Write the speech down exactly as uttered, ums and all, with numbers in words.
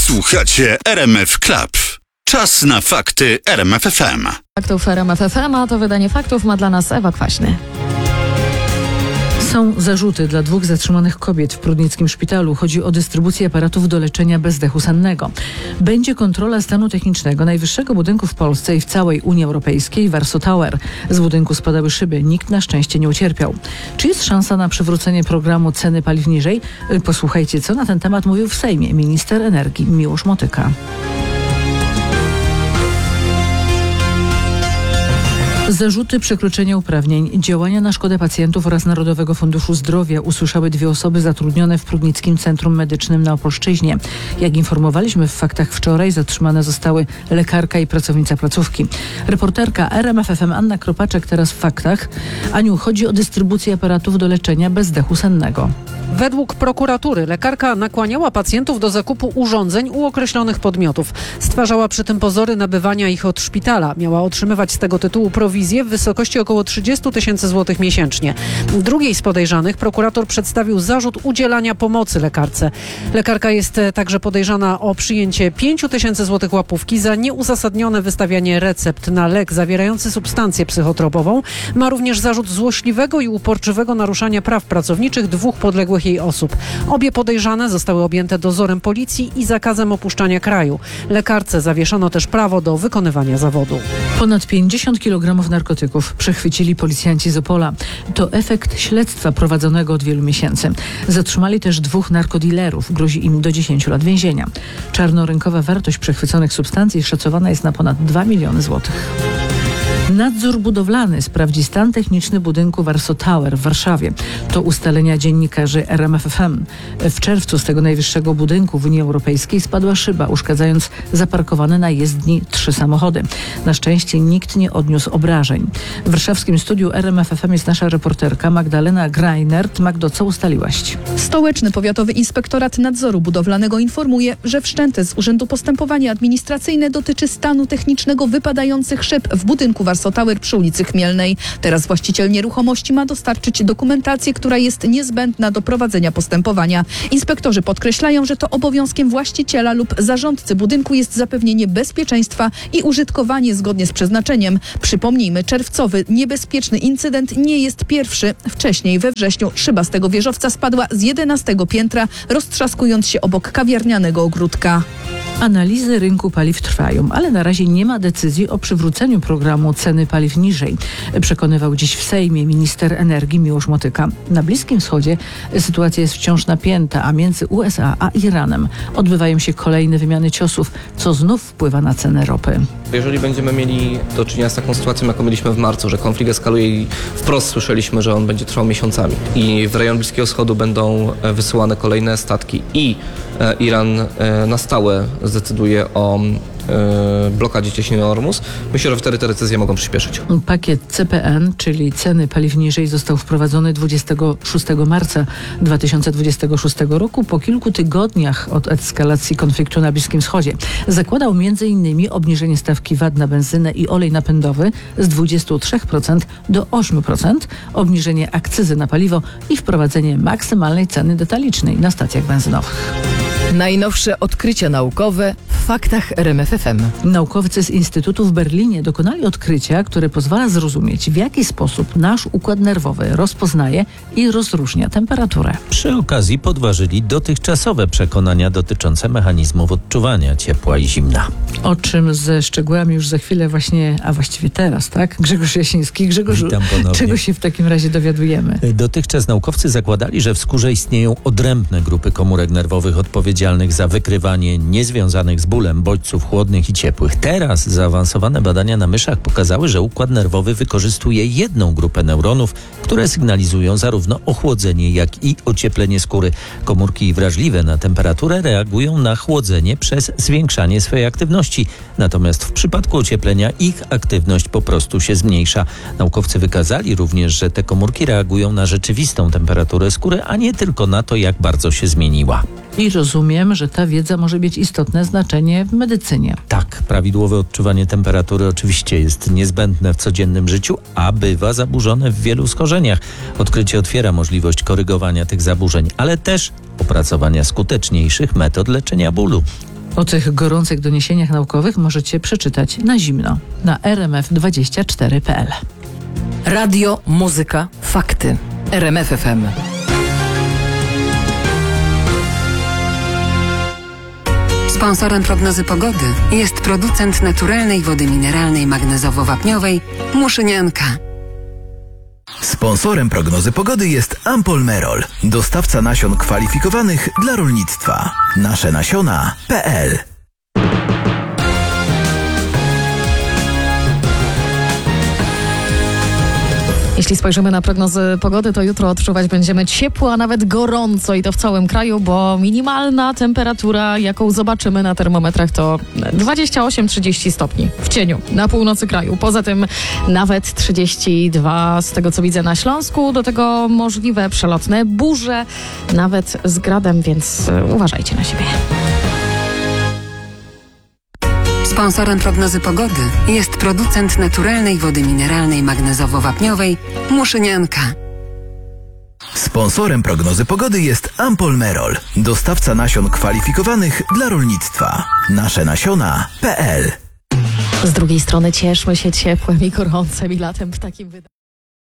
Słuchacie R M F Club. Czas na fakty R M F F M. Faktów R M F F M, a to wydanie faktów ma dla nas Ewa Kwaśny. Są zarzuty dla dwóch zatrzymanych kobiet w prudnickim szpitalu. Chodzi o dystrybucję aparatów do leczenia bezdechu sennego. Będzie kontrola stanu technicznego najwyższego budynku w Polsce i w całej Unii Europejskiej, Warsaw Tower. Z budynku spadały szyby. Nikt na szczęście nie ucierpiał. Czy jest szansa na przywrócenie programu ceny paliw niżej? Posłuchajcie, co na ten temat mówił w Sejmie minister energii Miłosz Motyka. Zarzuty przekroczenia uprawnień, działania na szkodę pacjentów oraz Narodowego Funduszu Zdrowia usłyszały dwie osoby zatrudnione w Prudnickim Centrum Medycznym na Opolszczyźnie. Jak informowaliśmy w faktach wczoraj, zatrzymane zostały lekarka i pracownica placówki. Reporterka R M F F M Anna Kropaczek teraz w faktach. Aniu, chodzi o dystrybucję aparatów do leczenia bezdechu sennego. Według prokuratury lekarka nakłaniała pacjentów do zakupu urządzeń u określonych podmiotów. Stwarzała przy tym pozory nabywania ich od szpitala. Miała otrzymywać z tego tytułu prowizję w wysokości około trzydzieści tysięcy złotych miesięcznie. Drugiej z podejrzanych prokurator przedstawił zarzut udzielania pomocy lekarce. Lekarka jest także podejrzana o przyjęcie pięć tysięcy złotych łapówki za nieuzasadnione wystawianie recept na lek zawierający substancję psychotropową. Ma również zarzut złośliwego i uporczywego naruszania praw pracowniczych dwóch podległych jej osób. Obie podejrzane zostały objęte dozorem policji i zakazem opuszczania kraju. Lekarce zawieszono też prawo do wykonywania zawodu. Ponad pięćdziesiąt kilogramów narkotyków przechwycili policjanci z Opola. To efekt śledztwa prowadzonego od wielu miesięcy. Zatrzymali też dwóch narkodilerów. Grozi im do dziesięciu lat więzienia. Czarnorynkowa wartość przechwyconych substancji szacowana jest na ponad dwa miliony złotych. Nadzór budowlany sprawdzi stan techniczny budynku Warsaw Tower w Warszawie. To ustalenia dziennikarzy R M F F M. W czerwcu z tego najwyższego budynku w Unii Europejskiej spadła szyba, uszkadzając zaparkowane na jezdni trzy samochody. Na szczęście nikt nie odniósł obrażeń. W warszawskim studiu R M F F M jest nasza reporterka Magdalena Greinert. Magdo, co ustaliłaś? Stołeczny Powiatowy Inspektorat Nadzoru Budowlanego informuje, że wszczęte z urzędu postępowanie administracyjne dotyczy stanu technicznego wypadających szyb w budynku Warsaw Tower przy ulicy Chmielnej. Teraz właściciel nieruchomości ma dostarczyć dokumentację, która jest niezbędna do prowadzenia postępowania. Inspektorzy podkreślają, że to obowiązkiem właściciela lub zarządcy budynku jest zapewnienie bezpieczeństwa i użytkowanie zgodnie z przeznaczeniem. Przypomnijmy, czerwcowy niebezpieczny incydent nie jest pierwszy. Wcześniej we wrześniu szyba z tego wieżowca spadła z jedenastego piętra, roztrzaskując się obok kawiarnianego ogródka. Analizy rynku paliw trwają, ale na razie nie ma decyzji o przywróceniu programu ceny paliw niżej. Przekonywał dziś w Sejmie minister energii Miłosz Motyka. Na Bliskim Wschodzie sytuacja jest wciąż napięta, a między U S A a Iranem odbywają się kolejne wymiany ciosów, co znów wpływa na cenę ropy. Jeżeli będziemy mieli do czynienia z taką sytuacją, jaką mieliśmy w marcu, że konflikt eskaluje i wprost słyszeliśmy, że on będzie trwał miesiącami i w rejon Bliskiego Wschodu będą wysyłane kolejne statki i Iran na stałe zdecyduje o blokadzie cieśniny Ormus, myślę, że wtedy te decyzje mogą przyspieszyć. Pakiet C P N, czyli ceny paliw niżej, został wprowadzony dwudziestego szóstego marca dwa tysiące dwudziestego szóstego roku po kilku tygodniach od eskalacji konfliktu na Bliskim Wschodzie. Zakładał między innymi obniżenie stawki V A T na benzynę i olej napędowy z dwudziestu trzech procent do ośmiu procent, obniżenie akcyzy na paliwo i wprowadzenie maksymalnej ceny detalicznej na stacjach benzynowych. Najnowsze odkrycia naukowe w faktach R M F F M. Naukowcy z Instytutu w Berlinie dokonali odkrycia, które pozwala zrozumieć, w jaki sposób nasz układ nerwowy rozpoznaje i rozróżnia temperaturę. Przy okazji podważyli dotychczasowe przekonania dotyczące mechanizmów odczuwania ciepła i zimna. O czym ze szczegółami już za chwilę właśnie, a właściwie teraz, tak? Grzegorz Jasiński. Grzegorz, czego się w takim razie dowiadujemy? Dotychczas naukowcy zakładali, że w skórze istnieją odrębne grupy komórek nerwowych odpowiedzialnych za wykrywanie niezwiązanych z bólem bodźców chłodnych i ciepłych. Teraz zaawansowane badania na myszach pokazały, że układ nerwowy wykorzystuje jedną grupę neuronów, które sygnalizują zarówno ochłodzenie, jak i ocieplenie skóry. Komórki wrażliwe na temperaturę reagują na chłodzenie przez zwiększanie swojej aktywności. Natomiast w przypadku ocieplenia ich aktywność po prostu się zmniejsza. Naukowcy wykazali również, że te komórki reagują na rzeczywistą temperaturę skóry, a nie tylko na to, jak bardzo się zmieniła. I rozumiem, że ta wiedza może mieć istotne znaczenie w medycynie. Tak, prawidłowe odczuwanie temperatury oczywiście jest niezbędne w codziennym życiu, a bywa zaburzone w wielu schorzeniach. Odkrycie otwiera możliwość korygowania tych zaburzeń, ale też opracowania skuteczniejszych metod leczenia bólu. O tych gorących doniesieniach naukowych możecie przeczytać na zimno na r m f dwadzieścia cztery kropka p l. Radio, muzyka, fakty. R M F F M. Sponsorem prognozy pogody jest producent naturalnej wody mineralnej magnezowo-wapniowej Muszynianka. Sponsorem prognozy pogody jest Ampol Merol, dostawca nasion kwalifikowanych dla rolnictwa. Nasze nasiona kropka p l. Jeśli spojrzymy na prognozy pogody, to jutro odczuwać będziemy ciepło, a nawet gorąco i to w całym kraju, bo minimalna temperatura, jaką zobaczymy na termometrach, to dwadzieścia osiem trzydzieści stopni w cieniu na północy kraju. Poza tym nawet trzydzieści dwa z tego, co widzę na Śląsku. Do tego możliwe przelotne burze, nawet z gradem, więc uważajcie na siebie. Sponsorem prognozy pogody jest producent naturalnej wody mineralnej magnezowo-wapniowej Muszynianka. Sponsorem prognozy pogody jest Ampol Merol, dostawca nasion kwalifikowanych dla rolnictwa. Nasze nasiona kropka p l. Z drugiej strony cieszmy się ciepłem i gorącym i latem w takim wydaniu.